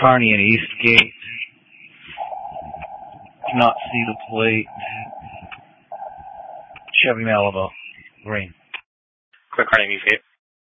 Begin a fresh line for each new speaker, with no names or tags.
Kearney and Eastgate. Cannot see the plate. Chevy Malibu, green.
Quick Kearney and Eastgate.